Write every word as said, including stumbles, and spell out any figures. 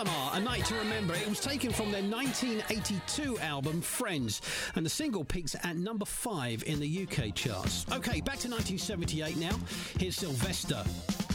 Shalamar, A Night to Remember. It was taken from their nineteen eighty-two album Friends, and the single peaks at number five in the U K charts. OK, back to nineteen seventy-eight now. Here's Sylvester.